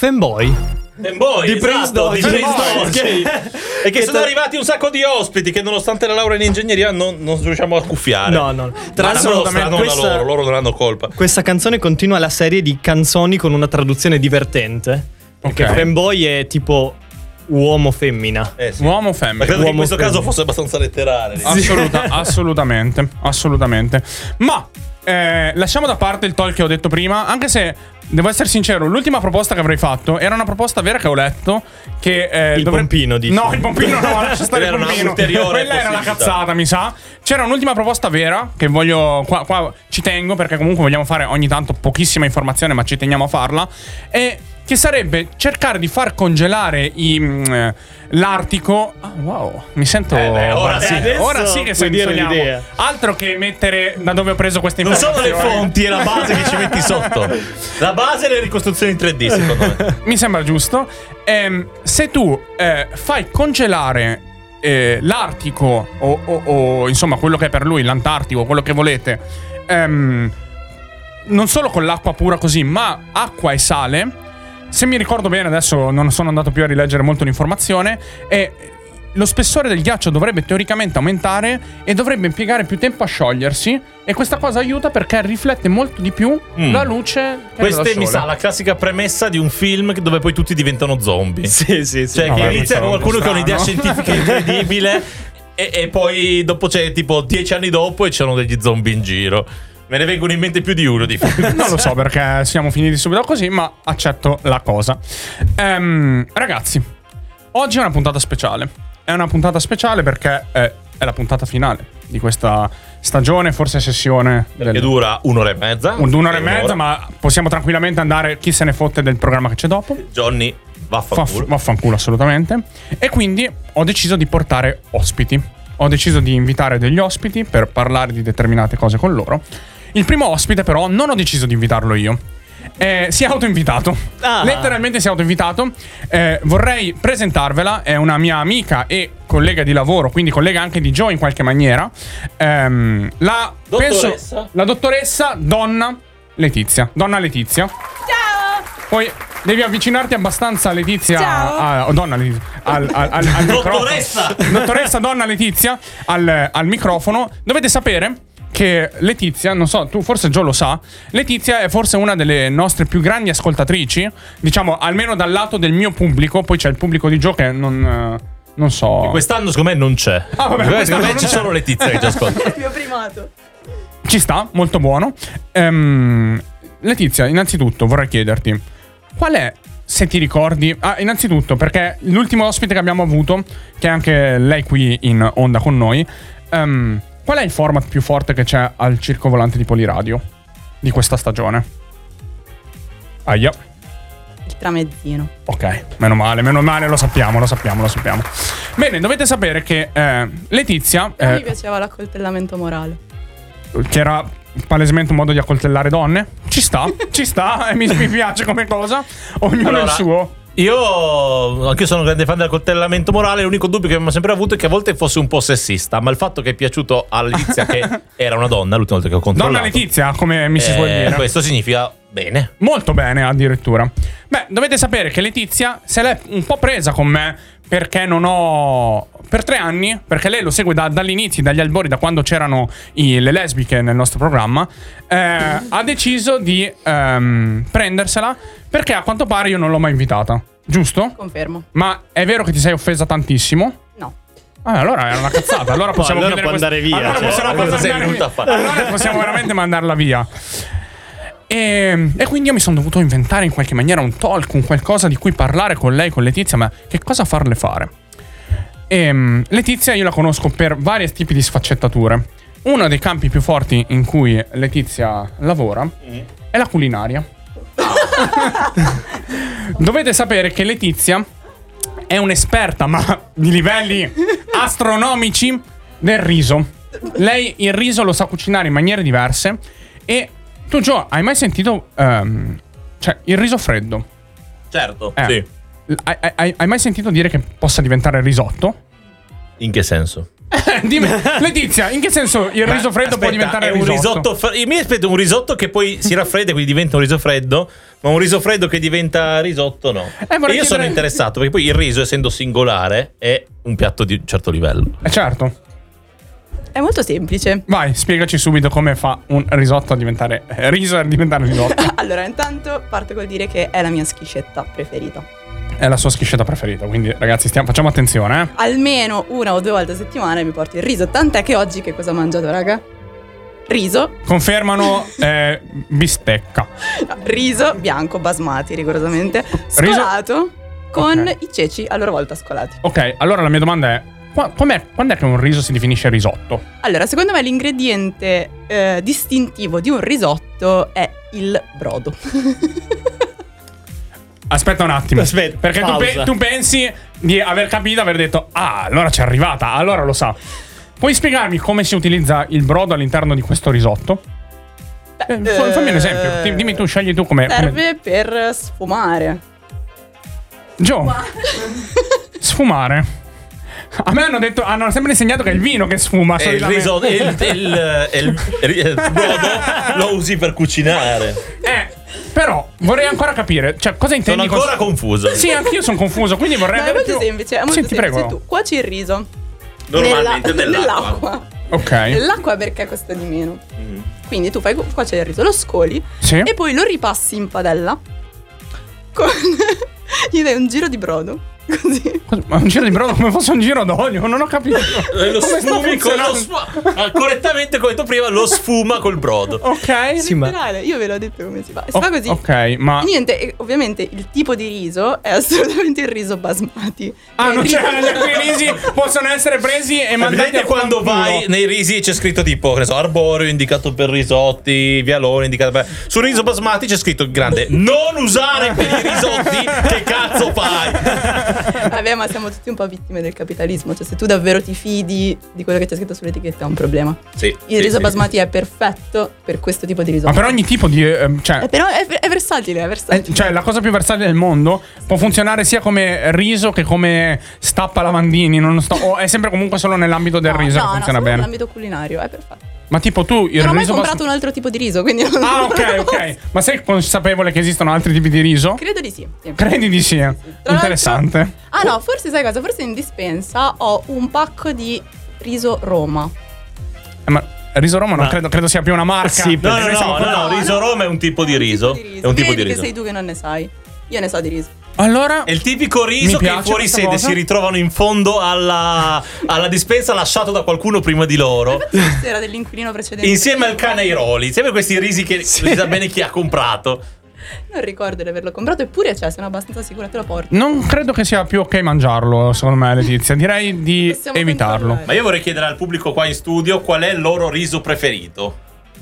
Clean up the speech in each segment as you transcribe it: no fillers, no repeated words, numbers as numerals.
Fanboy. Di Prince Dog. E che sono arrivati un sacco di ospiti che nonostante la laurea in ingegneria non riusciamo a cuffiare. No. Tra l'altro non la loro non hanno colpa. Questa canzone continua la serie di canzoni con una traduzione divertente. Perché Fanboy è tipo uomo-femmina. Sì. Uomo-femmina. Ma credo che in questo caso fosse abbastanza letterale. Assolutamente. Ma lasciamo da parte il talk che ho detto prima, anche se devo essere sincero, l'ultima proposta che avrei fatto era una proposta vera che ho letto, che pompino, dici? No, il pompino no, lascia stare il pompino. Quella era la cazzata, mi sa. C'era un'ultima proposta vera che voglio qua ci tengo, perché comunque vogliamo fare ogni tanto pochissima informazione, ma ci teniamo a farla, e che sarebbe cercare di far congelare l'Artico. Wow, mi sento ora sì che sogniamo. Altro che mettere da dove ho preso queste Non informazioni. sono le fonti, è la base che ci metti sotto. La base è le ricostruzioni in 3D, secondo me. Mi sembra giusto. Se tu fai congelare l'Artico o insomma quello che è per lui l'Antartico, quello che volete, non solo con l'acqua pura così, ma acqua e sale. Se mi ricordo bene, adesso non sono andato più a rileggere molto l'informazione, lo spessore del ghiaccio dovrebbe teoricamente aumentare e dovrebbe impiegare più tempo a sciogliersi, e questa cosa aiuta perché riflette molto di più la luce che Questa dal mi sole. sa la classica premessa di un film dove poi tutti diventano zombie. Sì. Cioè No, che beh, inizia con qualcuno che ha un'idea scientifica incredibile e poi dopo c'è tipo 10 anni dopo e c'erano degli zombie in giro. Me ne vengono in mente più di uno di film. Non lo so perché siamo finiti subito così, ma accetto la cosa. Ragazzi, oggi è una puntata speciale. È una puntata speciale perché è la puntata finale di questa stagione, forse sessione Che dura un'ora e mezza. Un'ora e mezza, ma possiamo tranquillamente andare, chi se ne fotte del programma che c'è dopo. Johnny, vaffanculo. Vaffanculo, assolutamente. E quindi ho deciso di portare ospiti. Ho deciso di invitare degli ospiti per parlare di determinate cose con loro. Il primo ospite però non ho deciso di invitarlo io. Si è autoinvitato. Letteralmente si è autoinvitato. Vorrei presentarvela. È una mia amica e collega di lavoro, quindi collega anche di Joe in qualche maniera. La dottoressa Donna Letizia. Donna Letizia. Ciao! Poi devi avvicinarti abbastanza, Letizia. Ciao. Donna Letizia. Al Dottoressa! Dottoressa Donna Letizia al microfono. Dovete sapere che Letizia, non so, tu forse Joe lo sa, Letizia è forse una delle nostre più grandi ascoltatrici, diciamo almeno dal lato del mio pubblico. Poi c'è il pubblico di Joe che non so. Quest'anno secondo me non c'è. Vabbè, Secondo me c'è solo Letizia che ci ascolta. Il mio primato. Ci sta, molto buono. Letizia, innanzitutto vorrei chiederti qual è, se ti ricordi, innanzitutto perché l'ultimo ospite che abbiamo avuto, che è anche lei qui in onda con noi, qual è il format più forte che c'è al Circo Volante di Poliradio di questa stagione? Aia. Il tramezzino. Ok, meno male, lo sappiamo. Bene, dovete sapere che Letizia, Mi piaceva l'accoltellamento morale. che era palesemente un modo di accoltellare donne, ci sta, e mi piace come cosa. Ognuno il suo. Io anche sono un grande fan del coltellamento morale. L'unico dubbio che abbiamo sempre avuto è che a volte fosse un po' sessista, ma il fatto che è piaciuto a Letizia, che era una donna l'ultima volta che ho controllato. Donna Letizia, come mi si suol dire. Questo significa bene. Molto bene, addirittura. Beh, dovete sapere che Letizia se l'è un po' presa con me, perché non ho... Per 3 anni, perché lei lo segue dall'inizio, dagli albori, da quando c'erano le lesbiche nel nostro programma, ha deciso di prendersela, perché a quanto pare io non l'ho mai invitata. Giusto? Confermo. Ma è vero che ti sei offesa tantissimo? No. Allora era una cazzata. Allora possiamo allora chiudere può andare via, Allora cioè. possiamo Cosa sei andare venuta a fare? Allora possiamo veramente mandarla via. E quindi io mi sono dovuto inventare in qualche maniera un talk, un qualcosa di cui parlare con lei, con Letizia, ma che cosa farle fare? Letizia io la conosco per vari tipi di sfaccettature. Uno dei campi più forti in cui Letizia lavora è la culinaria. Dovete sapere che Letizia è un'esperta, ma di livelli astronomici, del riso. Lei il riso lo sa cucinare in maniere diverse. E tu, Joe, hai mai sentito cioè il riso freddo? Certo, Eh. sì. Hai mai sentito dire che possa diventare risotto? In che senso? Dimmi, Letizia, in che senso il riso freddo può diventare un risotto? Io mi aspetto un risotto che poi si raffredda e quindi diventa un riso freddo, ma un riso freddo che diventa risotto no. E io sono interessato perché poi il riso, essendo singolare, è un piatto di un certo livello. Certo. È molto semplice. Vai, spiegaci subito come fa un risotto a diventare riso a diventare risotto. Allora, intanto parto col dire che è la mia schiscetta preferita. È la sua schiscetta preferita, quindi ragazzi facciamo attenzione, Almeno 1 o 2 volte a settimana mi porto il riso. Tant'è che oggi che cosa ho mangiato, raga? Riso. Confermano bistecca. No, riso bianco basmati rigorosamente scolato con i ceci a loro volta scolati. Ok, allora la mia domanda è quando è che un riso si definisce risotto? Allora, secondo me l'ingrediente distintivo di un risotto è il brodo. Aspetta un attimo. Aspetta, perché tu pensi di aver capito, aver detto allora c'è arrivata, allora lo sa. Puoi spiegarmi come si utilizza il brodo all'interno di questo risotto? Fammi un esempio. Dimmi tu, scegli tu come. Serve per sfumare. Gio. Sfumare. A me hanno sempre insegnato che è il vino che sfuma. Il riso, il brodo lo usi per cucinare. Però vorrei ancora capire, cioè cosa intendi? Sono ancora confuso. Sì, anch'io sono confuso, quindi vorrei No, è molto semplice, è molto semplice. Prego. Tu cuoci il riso normalmente nell'acqua. Ok. Nell'acqua perché costa di meno. Quindi tu fai cuocere il riso, lo scoli e poi lo ripassi in padella gli dai un giro di brodo. Così. Ma un giro di brodo come fosse un giro d'olio? Non ho capito. Lo sfumi correttamente come detto prima, lo sfuma col brodo. Ok. Sì, io ve l'ho detto come si fa. Si fa così. Ok, ma niente, ovviamente il tipo di riso è assolutamente il riso basmati. non c'è i risi possono essere presi e mandati a quando vai nei risi c'è scritto tipo, che ne so, arboreo indicato per risotti, vialone indicato per. Sul riso basmati c'è scritto grande: non usare per i risotti. Che cazzo fai? Vabbè, ma siamo tutti un po' vittime del capitalismo. Cioè, se tu davvero ti fidi di quello che c'è scritto sull'etichetta è un problema. Il riso basmati è perfetto per questo tipo di risotto. Ma per ogni tipo di però è versatile, cioè la cosa più versatile del mondo. Può funzionare sia come riso che come stappa lavandini. O è sempre comunque solo nell'ambito del riso che funziona bene. Nell'ambito culinario è perfetto. Ma tipo tu il non ho mai riso comprato un altro tipo di riso, quindi non ok. Ma sei consapevole che esistono altri tipi di riso? Credo di sì. Credi di sì? Interessante. No, forse sai cosa? Forse in dispensa ho un pacco di riso Roma. Ma riso Roma non credo sia più una marca. Sì, no, riso Roma è un tipo di riso. È un tipo di riso. Che sei tu che non ne sai. Io ne so di riso. Allora è il tipico riso che fuori sede si ritrovano in fondo alla dispensa lasciato da qualcuno prima di loro. Questo era dell'inquilino precedente. Insieme al Caneiroli. Sempre questi risi che si sa bene chi ha comprato. Non ricordo di averlo comprato, eppure sono abbastanza sicura, te lo porto. Non credo che sia più ok mangiarlo, secondo me, Letizia. Direi di evitarlo. Ma io vorrei chiedere al pubblico qua in studio qual è il loro riso preferito.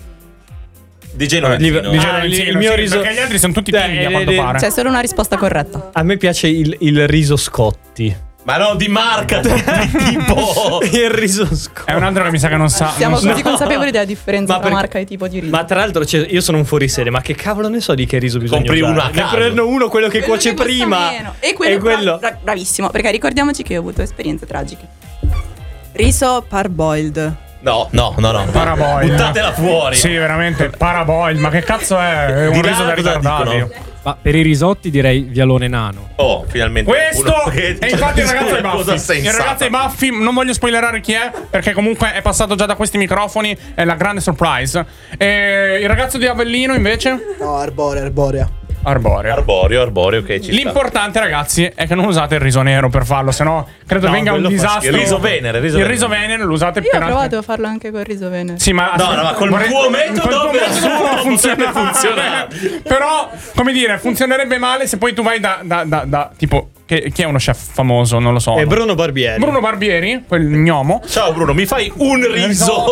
DJ Lorenzino. Il mio riso. Perché gli altri sono tutti pigli, a quanto pare. C'è solo una risposta corretta. A me piace il riso Scotti. Ma no, di marca, tipo il riso Scotti. È un altro che mi sa che non sa. Siamo così consapevoli della differenza tra marca e tipo di riso. Ma tra l'altro io sono un fuorisede, ma che cavolo ne so di che riso bisogna usare? Compri uno a caso. Ne prendo uno, quello che cuoce prima. E quello. Bravissimo, perché ricordiamoci che ho avuto esperienze tragiche. Riso parboiled. No. Paraboil. Buttatela fuori. Sì, veramente. Paraboil. Ma che cazzo è un riso da ritardati? Ma per i risotti direi vialone nano. Oh, finalmente. Questo e infatti il ragazzo ai baffi. Il ragazzo ai baffi, non voglio spoilerare chi è, perché comunque è passato già da questi microfoni. È la grande surprise. E il ragazzo di Avellino invece? No, arborea. Arborio, ok. L'importante, ragazzi, è che non usate il riso nero per farlo, sennò credo venga un disastro. Il riso Venere. Il riso Venere lo usate per. Io ho provato a farlo anche col riso Venere. Sì, ma ma col tuo metodo nessuno funziona. Però, come dire, funzionerebbe male se poi tu vai da tipo. Chi è uno chef famoso? Non lo so. È Bruno Barbieri. Bruno Barbieri, quel gnomo. Ciao Bruno, mi fai un riso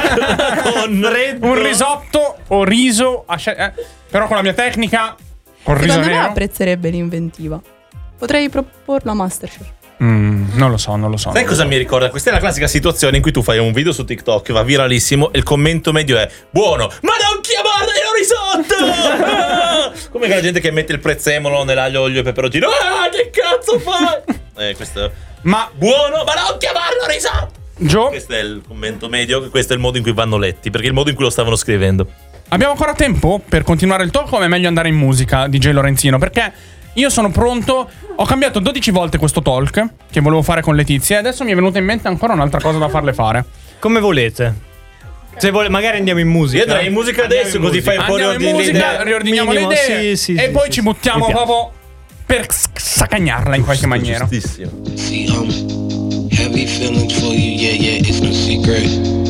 un risotto o riso però con la mia tecnica. Secondo me apprezzerebbe l'inventiva. Potrei proporlo a Masterchef. Non lo so. Sai cosa mi ricorda? Questa è la classica situazione in cui tu fai un video su TikTok, va viralissimo e il commento medio è: buono, ma non chiamarlo risotto! Come la gente che mette il prezzemolo nell'aglio, olio e peperoncino. Che cazzo fai? Questo. Ma buono, ma non chiamarlo risotto! Gio? Questo è il commento medio, questo è il modo in cui vanno letti, perché è il modo in cui lo stavano scrivendo. Abbiamo ancora tempo per continuare il talk o è meglio andare in musica, DJ Lorenzino? Perché io sono pronto. Ho cambiato 12 volte questo talk che volevo fare con Letizia e adesso mi è venuta in mente ancora un'altra cosa da farle fare. Come volete. Se magari andiamo in musica. Io andrei in musica adesso, così fai un po' Andiamo in musica, riordiniamo le idee e poi ci buttiamo proprio per saccagnarla in qualche maniera. Giustissimo. See, heavy feelings for you, yeah, it's no secret.